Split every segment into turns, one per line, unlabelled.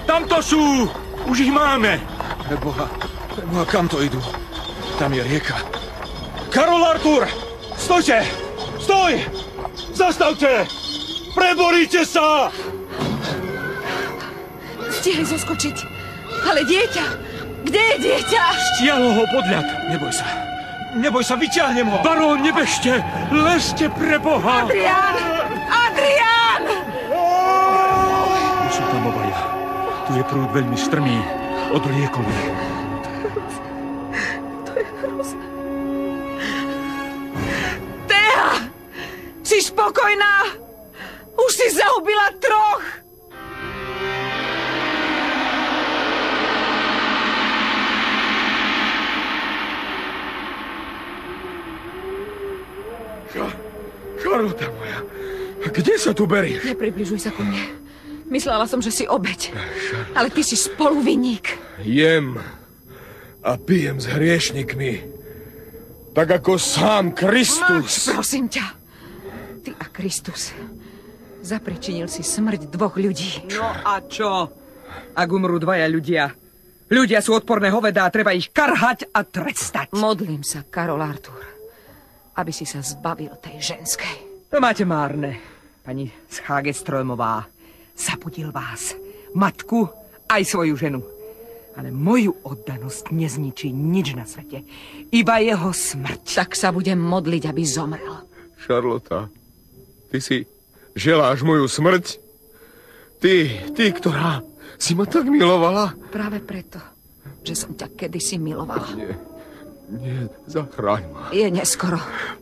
Tamto sú! Už ich máme!
Preboha, kam to idú? Tam je rieka. Karol Artur! Stojte! Stoj! Zastavte! Preboríte sa!
Stihli zoskočiť. Ale dieťa! Kde je dieťa?
Stiahlo ho podľad.
Neboj sa, vyťahnem ho!
Barón, nebežte! Lezte pre Boha!
Adrián! Adrián!
Už sú tam obaja. Tu je prúd veľmi strmý. Od liekový.
To je hrozné. Téa! Si spokojná? Už si zahubila 3.
Šarlota moja, kde sa tu berieš?
Nepribližuj sa ku mne. Myslela som, že si obeť. Ale ty si spoluvinník.
Jem a pijem s hriešnikmi. Tak ako sám Kristus.
Prosím ťa. Ty a Kristus. Zapričinil si smrť 2 ľudí.
No a čo? Ak umrú 2 ľudia. Ľudia sú odporné hovedá a treba ich karhať a trestať.
Modlím sa, Karol Artur, aby si sa zbavil tej ženskej.
To máte márne. Pani Schageströmová, zapudil vás, matku, aj svoju ženu. Ale moju oddanosť nezničí nič na svete. Iba jeho smrť.
Tak sa budem modliť, aby zomrel.
Šarlota, ty si želáš moju smrť? Ty, ktorá si ma tak milovala?
Práve preto, že som ťa kedysi milovala.
Nie, zachráň ma.
Je neskoro.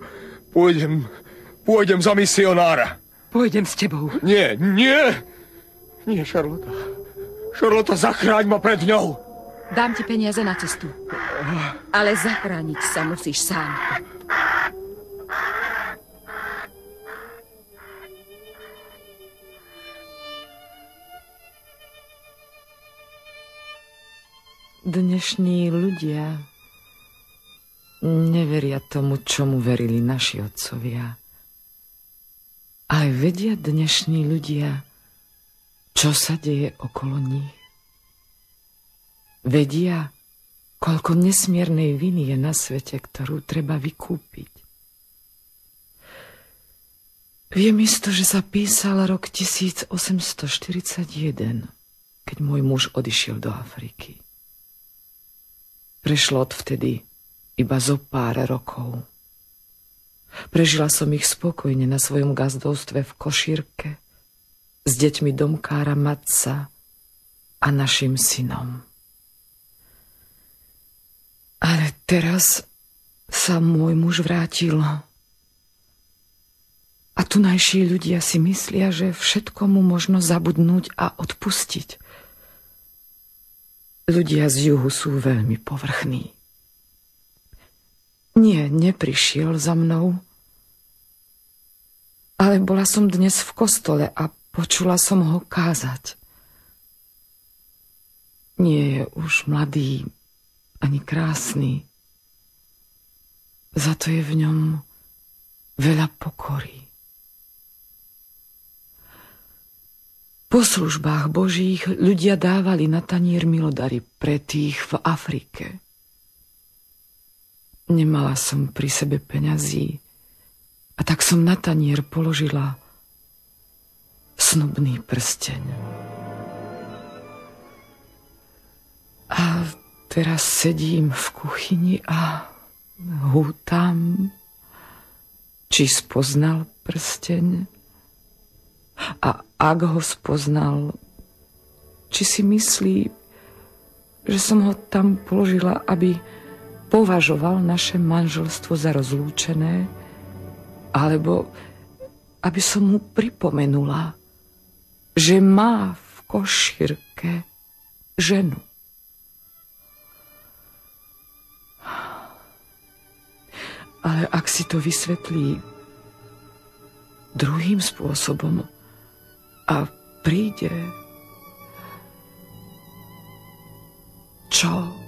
Pôjdem za misionára.
Pôjdem s tebou.
Nie, Šarlota. Šarlota, zachráň ma pred ňou.
Dám ti peniaze na cestu. Ale zachrániť sa musíš sám.
Dnešní ľudia neveria tomu, čomu verili naši otcovia. Ale vedia dnešní ľudia, čo sa deje okolo nich. Vedia, koľko nesmiernej viny je na svete, ktorú treba vykúpiť. Viem isto, že sa písal rok 1841, keď môj muž odišiel do Afriky. Prešlo odvtedy iba zo pár rokov. Prežila som ich spokojne na svojom gazdovstve v Košírke s deťmi domkára Matca a našim synom. Ale teraz sa môj muž vrátil. A tunajší ľudia si myslia, že všetkomu možno zabudnúť a odpustiť. Ľudia z juhu sú veľmi povrchní. Nie, neprišiel za mnou. Ale bola som dnes v kostole a počula som ho kázať. Nie je už mladý ani krásny. Za to je v ňom veľa pokory. Po službách Božích ľudia dávali na tanier milodary pre tých v Afrike. Nemala som pri sebe peňazí a tak som na tanier položila snubný prsteň. A teraz sedím v kuchyni a hútam, či spoznal prsteň. A ak ho spoznal, či si myslí, že som ho tam položila, aby považoval naše manželstvo za rozlúčené, alebo aby som mu pripomenula, že má v Košírke ženu. Ale ak si to vysvetlí druhým spôsobom a príde, čo